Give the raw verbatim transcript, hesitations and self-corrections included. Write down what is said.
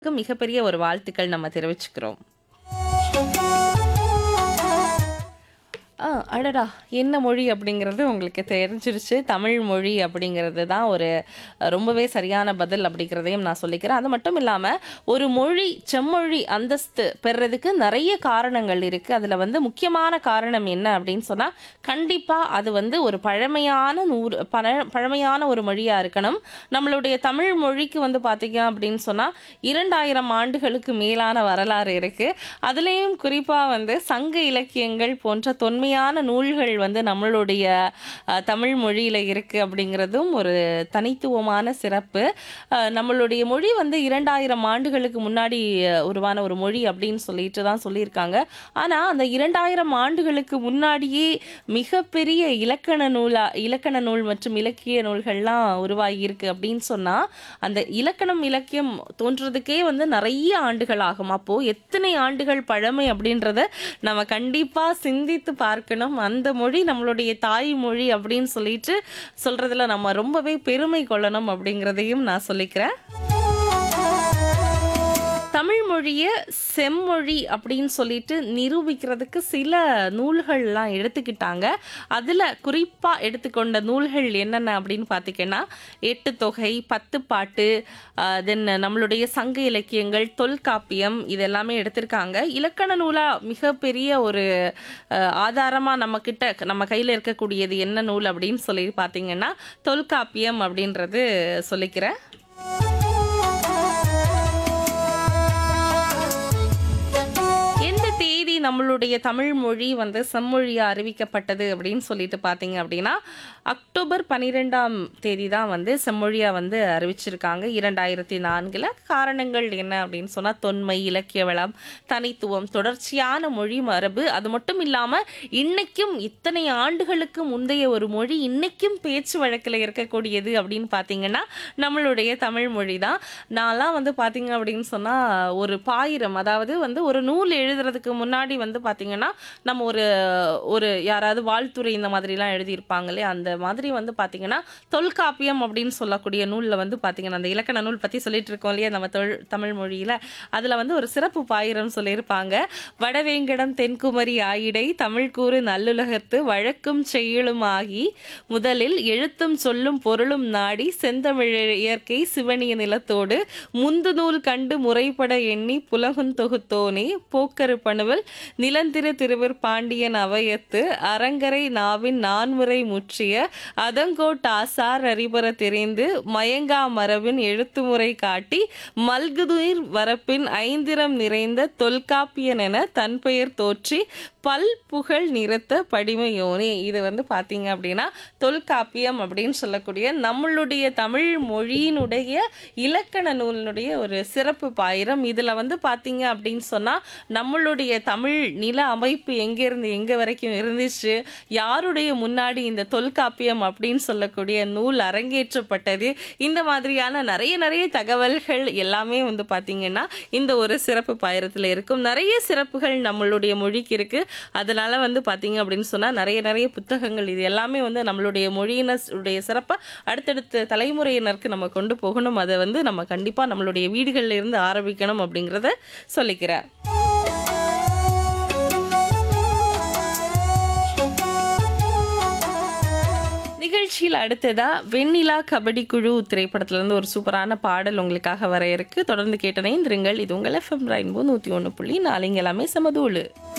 க்கு மிகப்பெரிய ஒரு வாழ்த்துக்கள் நம்ம தெரிவிச்சுக்கிறோம். ஆ அடடா! என்ன மொழி அப்படிங்கிறது உங்களுக்கு தெரிஞ்சிருச்சு. தமிழ் மொழி அப்படிங்கிறது தான் ஒரு அ ரொம்பவே சரியான பதில் அப்படிங்கிறதையும் நான் சொல்லிக்கிறேன். அது மட்டும் இல்லாம, ஒரு மொழி செம்மொழி அந்தஸ்து பெறுறதுக்கு நெறைய காரணங்கள் இருக்கு. அதுல வந்து முக்கியமான காரணம் என்ன அப்படின்னு சொன்னா, கண்டிப்பா அது வந்து ஒரு பழமையான நூறு பழ பழமையான ஒரு மொழியா இருக்கணும். நம்மளுடைய தமிழ் மொழிக்கு வந்து பார்த்தீங்க அப்படின்னு சொன்னா, இரண்டாயிரம் ஆண்டுகளுக்கு மேலான வரலாறு இருக்கு. அதுலயும் குறிப்பா வந்து சங்க இலக்கியங்கள் போன்ற தொன்மையான நூல்கள் வந்து நம்மளுடைய அ தமிழ் மொழியில இருக்கு அப்படிங்கிறதும் ஒரு தனித்துவமான சிறப்பு. அ நம்மளுடைய மொழி வந்து இரண்டாயிரம் ஆண்டுகளுக்கு முன்னாடி அஹ், உருவான ஒரு மொழி அப்படின்னு சொல்லிட்டு தான் சொல்லியிருக்காங்க. ஆனா, அந்த இரண்டாயிரம் ஆண்டுகளுக்கு முன்னாடியே மிகப்பெரிய இலக்கண நூலா இலக்கண நூல் மற்றும் இலக்கிய நூல்கள்லாம் உருவாகியிருக்கு அப்படின்னு சொன்னா, அந்த இலக்கணம், இலக்கியம் தோன்றதுக்கே வந்து நெறைய ஆண்டுகள் ஆகும். அப்போ எத்தனை ஆண்டுகள் பழமை அப்படின்றத நம்ம கண்டிப்பா சிந்தித்து பார்க்கணும். அந்த மொழி நம்மளுடைய தாய்மொழி அப்படின்னு சொல்லிட்டு சொல்றதுல நம்ம ரொம்பவே பெருமை கொள்ளணும் அப்படிங்கிறதையும் நான் சொல்லிக்கிறேன். தமிழ் மொழிய செம்மொழி அப்படின்னு சொல்லிட்டு நிரூபிக்கிறதுக்கு சில நூல்கள்லாம் எடுத்துக்கிட்டாங்க. அதுல குறிப்பா எடுத்துக்கொண்ட நூல்கள் என்னென்ன அப்படின்னு பார்த்தீங்கன்னா, எட்டு தொகை, பத்து பாட்டு, அ தென் நம்மளுடைய சங்க இலக்கியங்கள், தொல்காப்பியம் இது எல்லாமே எடுத்திருக்காங்க. இலக்கண நூலா மிகப்பெரிய ஒரு அ ஆதாரமா நம்மகிட்ட நம்ம கையில இருக்கக்கூடியது என்ன நூல் அப்படின்னு சொல்லி பார்த்தீங்கன்னா, தொல்காப்பியம் அப்படின்றது சொல்லிக்கிறேன். எந்த தேதி நம்மளுடைய தமிழ் மொழி வந்து செம்மொழியா அறிவிக்கப்பட்டது அப்படின்னு சொல்லிட்டு பார்த்தீங்க அப்படின்னா, அக்டோபர் பன்னிரண்டாம் தேதி தான் வந்து செம்மொழியா வந்து அறிவிச்சிருக்காங்க இரண்டாயிரத்து நான்குல. காரணங்கள் என்ன அப்படின்னு சொன்னா, தொன்மை, இலக்கிய வளம், தனித்துவம், தொடர்ச்சியான மொழி மரபு, அது மட்டும் இல்லாம இன்னைக்கும் இத்தனை ஆண்டுகளுக்கு முந்தைய ஒரு மொழி இன்னைக்கும் பேச்சு வழக்கில் இருக்கக்கூடியது அப்படின்னு பார்த்தீங்கன்னா, நம்மளுடைய தமிழ் மொழி தான். நான்லாம் வந்து பார்த்தீங்க அப்படின்னு சொன்னா, ஒரு பாயிரம் அதாவது வந்து ஒரு நூல் எழுதுறதுக்கு முன்னாடி வந்து பார்த்தீங்கன்னா, நம்ம ஒரு ஒரு யாராவது வாழ்த்துரை இந்த மாதிரிலாம் எழுதியிருப்பாங்க இல்லையா? அந்த மாதிரி வந்து பார்த்தீங்கன்னா, தொல்காப்பியம் அப்படின்னு சொல்லக்கூடிய நூல்ல வந்து பார்த்தீங்கன்னா, அந்த இலக்கண நூல் பத்தி சொல்லிட்டு இருக்கோம் இல்லையா? நம்ம தொல் தமிழ் மொழியில. அதுல வந்து ஒரு சிறப்பு பாயிரம் சொல்லியிருப்பாங்க. "வடவேங்கடம் தென்குமரி ஆயிடை தமிழ்க்கூறு நல்லுலகத்து வழக்கும் செய்யுளும் ஆகி முதலில் எழுத்தும் சொல்லும் பொருளும் நாடி செந்தமிழ் இயற்கை சிவனிய நிலத்தோடு முந்து நூல் கண்டு முறைப்பட எண்ணி புலகுந் தொகுத்தோனே போக்கரு பணுவல் நிலந்திரு திருவிற் பாண்டியன் அவையத்து அரங்கரை நாவின் நான்முறை முற்றிய அதங்கோட் ஆசார் அறிபர தெரிந்து மயங்கா மரபின் எழுத்துமுறை காட்டி மல்குதுயிர் வரப்பின் ஐந்திரம் நிறைந்த தொல்காப்பியன் என தன் பெயர் தோற்றி பல் புகழ் நிறுத்த படிமையோனே." இது வந்து பார்த்தீங்க அப்படின்னா, தொல்காப்பியம் அப்படின்னு சொல்லக்கூடிய நம்மளுடைய தமிழ் மொழியினுடைய இலக்கண நூலினுடைய ஒரு சிறப்பு பாயிரம். இதுல வந்து பார்த்தீங்க அப்படின்னு சொன்னா, நம்மளுடைய தமிழ் நில அமைப்பு எங்கேருந்து எங்க வரைக்கும் இருந்துச்சு, யாருடைய முன்னாடி இந்த தொல்காப்பியம் அப்படின்னு சொல்லக்கூடிய நூல் அரங்கேற்றப்பட்டது, இந்த மாதிரியான நிறைய நிறைய தகவல்கள் எல்லாமே வந்து பார்த்தீங்கன்னா, இந்த ஒரு சிறப்பு பாயிரத்துல இருக்கும். நிறைய சிறப்புகள் நம்மளுடைய மொழிக்கு இருக்கு. அதனால வந்து பார்த்தீங்க அப்படின்னு சொன்னா, நிறைய நிறைய புத்தகங்கள் இது எல்லாமே வந்து நம்மளுடைய மொழியினுடைய சிறப்ப அடுத்தடுத்த தலைமுறையினருக்கு நம்ம கொண்டு போகணும். அதை வந்து நம்ம கண்டிப்பா நம்மளுடைய வீடுகள்ல இருந்து ஆரம்பிக்கணும் அப்படிங்கிறத சொல்லிக்கிறேன். நிகழ்ச்சியில் அடுத்ததா வெண்ணிலா கபடி குழு திரைப்படத்துல இருந்து ஒரு சூப்பரான பாடல் உங்களுக்காக வர இருக்கு. தொடர்ந்து கேட்டனை இருங்கள். இது உங்கள் எஃப்எம் ரெயின்போ நூத்தி ஒன்று புள்ளி நாலு. இங்க எல்லாமே சமதூளு.